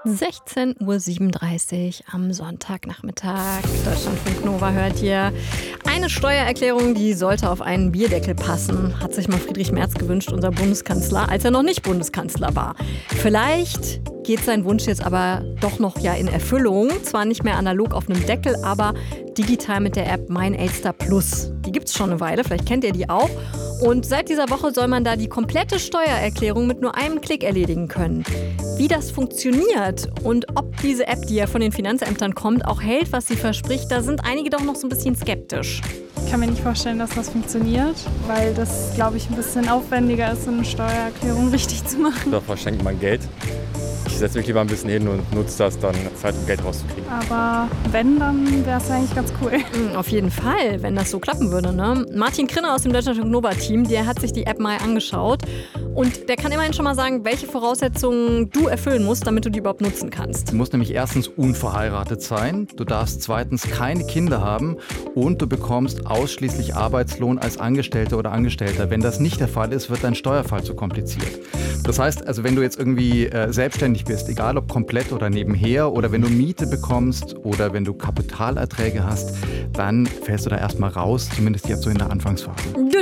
16:37 Uhr am Sonntagnachmittag. Deutschlandfunk Nova hört hier. Eine Steuererklärung, die sollte auf einen Bierdeckel passen, hat sich mal Friedrich Merz gewünscht, unser Bundeskanzler, als er noch nicht Bundeskanzler war. Vielleicht geht sein Wunsch jetzt aber doch noch in Erfüllung. Zwar nicht mehr analog auf einem Deckel, aber digital mit der App Mein Elster Plus. Die gibt es schon eine Weile, vielleicht kennt ihr die auch. Und seit dieser Woche soll man da die komplette Steuererklärung mit nur einem Klick erledigen können. Wie das funktioniert und ob diese App, die ja von den Finanzämtern kommt, auch hält, was sie verspricht, da sind einige doch noch so ein bisschen skeptisch. Ich kann mir nicht vorstellen, dass das funktioniert, weil das, glaube ich, ein bisschen aufwendiger ist, so eine Steuererklärung richtig zu machen. Da verschenkt man Geld. Ich setze mich lieber ein bisschen hin und nutze das dann Zeit, um Geld rauszukriegen. Aber wenn, dann wäre es eigentlich ganz cool. Auf jeden Fall, wenn das so klappen würde. Ne? Martin Krinner aus dem Deutschlandfunk Nova-Team, der hat sich die App mal angeschaut. Und der kann immerhin schon mal sagen, welche Voraussetzungen du erfüllen musst, damit du die überhaupt nutzen kannst. Du musst nämlich erstens unverheiratet sein, du darfst zweitens keine Kinder haben und du bekommst ausschließlich Arbeitslohn als Angestellter oder Angestellter. Wenn das nicht der Fall ist, wird dein Steuerfall zu kompliziert. Das heißt, also wenn du jetzt irgendwie selbstständig bist, egal ob komplett oder nebenher, oder wenn du Miete bekommst oder wenn du Kapitalerträge hast, dann fällst du da erstmal raus, zumindest jetzt so in der Anfangsphase.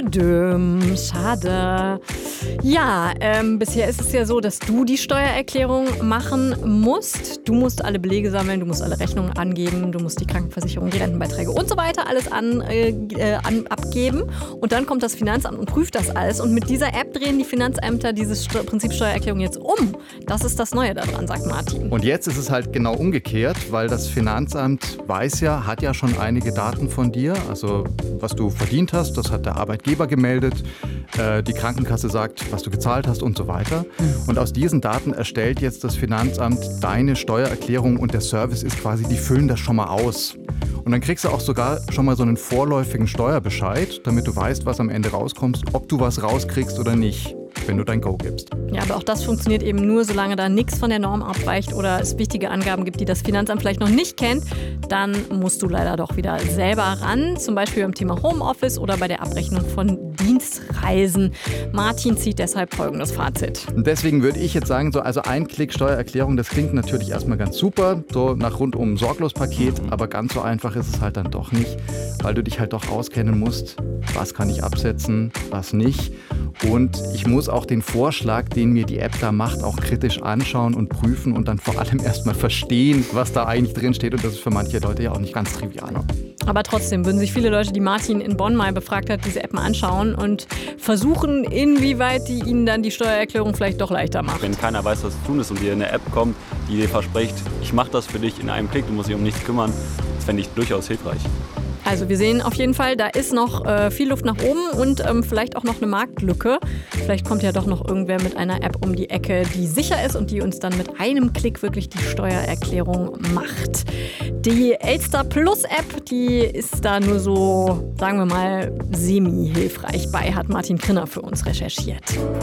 Schade. Ja, bisher ist es ja so, dass du die Steuererklärung machen musst. Du musst alle Belege sammeln, du musst alle Rechnungen angeben, du musst die Krankenversicherung, die Rentenbeiträge und so weiter alles abgeben. Und dann kommt das Finanzamt und prüft das alles. Und mit dieser App drehen die Finanzämter dieses Prinzip Steuererklärung jetzt um. Das ist das Neue daran, sagt Martin. Und jetzt ist es halt genau umgekehrt, weil das Finanzamt hat ja schon einige Daten von dir. Also was du verdient hast, das hat der Arbeitgeber gemeldet. Die Krankenkasse sagt, was du gezahlt hast und so weiter. Und aus diesen Daten erstellt jetzt das Finanzamt deine Steuererklärung und der Service ist quasi, die füllen das schon mal aus. Und dann kriegst du auch sogar schon mal so einen vorläufigen Steuerbescheid, damit du weißt, was am Ende rauskommt, ob du was rauskriegst oder nicht, wenn du dein Go gibst. Ja, aber auch das funktioniert eben nur, solange da nichts von der Norm abweicht oder es wichtige Angaben gibt, die das Finanzamt vielleicht noch nicht kennt. Dann musst du leider doch wieder selber ran, zum Beispiel beim Thema Homeoffice oder bei der Abrechnung von Dienstreisen. Martin zieht deshalb folgendes Fazit. Und deswegen würde ich jetzt sagen, also ein Klick Steuererklärung, das klingt natürlich erstmal ganz super, so nach rundum Sorglos-Paket, aber ganz so einfach ist es halt dann doch nicht, weil du dich halt doch auskennen musst, was kann ich absetzen, was nicht. Und ich muss auch den Vorschlag, den mir die App da macht, auch kritisch anschauen und prüfen und dann vor allem erstmal verstehen, was da eigentlich drin steht. Und das ist für manche Leute ja auch nicht ganz trivial. Aber trotzdem würden sich viele Leute, die Martin in Bonn mal befragt hat, diese App mal anschauen und versuchen, inwieweit die ihnen dann die Steuererklärung vielleicht doch leichter macht. Wenn keiner weiß, was zu tun ist und dir eine App kommt, die dir verspricht, ich mache das für dich in einem Klick, du musst dich um nichts kümmern, das fände ich durchaus hilfreich. Also wir sehen auf jeden Fall, da ist noch viel Luft nach oben und vielleicht auch noch eine Marktlücke. Vielleicht kommt ja doch noch irgendwer mit einer App um die Ecke, die sicher ist und die uns dann mit einem Klick wirklich die Steuererklärung macht. Die Elster Plus App, die ist da nur so, sagen wir mal, semi-hilfreich bei, hat Martin Krinner für uns recherchiert.